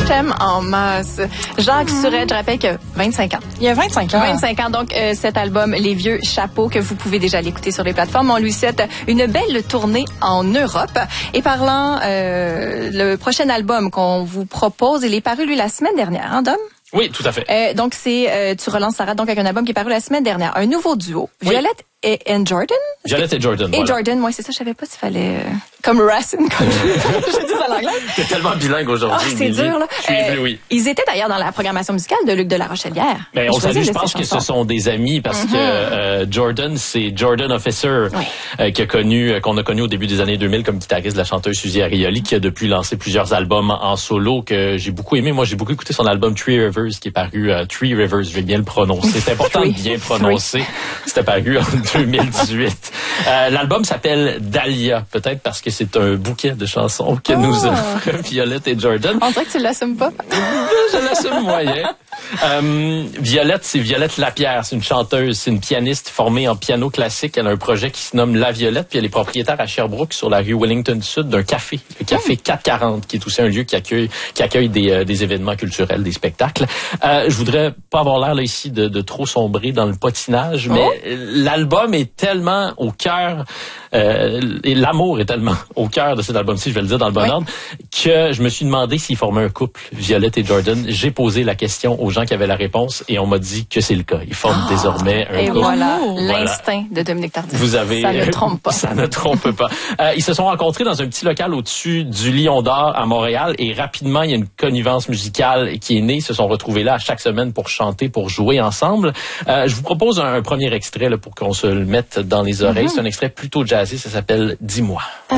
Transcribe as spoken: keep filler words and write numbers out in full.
je t'aime en masse. Jacques mm. Surette, je rappelle que vingt-cinq ans. Il y a vingt-cinq ans. vingt-cinq ans. Donc, euh, cet album, Les Vieux Chapeaux, que vous pouvez déjà l'écouter sur les plateformes. On lui souhaite une belle tournée en Europe. Et parlant, euh, le prochain album qu'on vous propose, il est paru, lui, la semaine dernière, hein, Dom? Oui, tout à fait. Euh, donc, c'est euh, Tu relances Sarah, donc avec un album qui est paru la semaine dernière. Un nouveau duo. Oui. Violette et, et Jordan? Violette et Jordan, Et voilà. Jordan, moi, c'est ça, je savais pas s'il fallait... Euh, comme Racine, comme je dis ça en anglais. T'es tellement bilingue aujourd'hui. Oh, c'est Lily. dur, là. Je suis Euh, ébloui. Ils étaient d'ailleurs dans la programmation musicale de Luc de la Rochelière. Mais on salue, je pense que ce sont des amis parce mm-hmm. que euh, Jordan, c'est Jordan Officer oui. euh, qui a connu, euh, qu'on a connu au début des années deux mille comme guitariste de la chanteuse Suzy Arioli, qui a depuis lancé plusieurs albums en solo que j'ai beaucoup aimé. Moi, j'ai beaucoup écouté son album Three Rivers qui est paru euh, Three Rivers, je vais bien le prononcer. C'est important de bien prononcer. C'était paru en deux mille dix-huit. Euh, l'album s'appelle Dahlia, peut-être parce que c'est un bouquet de chansons que oh. nous offrent Violette et Jordan. On dirait que tu l'assumes pas. Je l'assume moyen. Euh, Violette, c'est Violette Lapierre. C'est une chanteuse, c'est une pianiste formée en piano classique. Elle a un projet qui se nomme La Violette, puis elle est propriétaire à Sherbrooke, sur la rue Wellington Sud, d'un café, le café quatre cent quarante, qui est aussi un lieu qui accueille, qui accueille des, euh, des événements culturels, des spectacles. Euh, je voudrais pas avoir l'air là ici de, de trop sombrer dans le potinage, mais oh. l'album est tellement au cœur, euh, et l'amour est tellement au cœur de cet album-ci, je vais le dire dans le bon oui. ordre, que je me suis demandé s'ils formaient un couple, Violette et Jordan. J'ai posé la question aux gens qui avaient la réponse et on m'a dit que c'est le cas. Ils forment oh, désormais un et couple. Voilà, voilà, l'instinct de Dominique Tardif. Vous avez, ça ne trompe pas. Ça ne trompe pas. Euh, ils se sont rencontrés dans un petit local au-dessus du Lion d'Or à Montréal et rapidement, il y a une connivence musicale qui est née. Ils se sont retrouvés là chaque semaine pour chanter, pour jouer ensemble. Euh, je vous propose un, un premier extrait là, pour qu'on se le mette dans les oreilles. Mm-hmm. C'est un extrait plutôt jazzy. Ça s'appelle « Dis-moi ».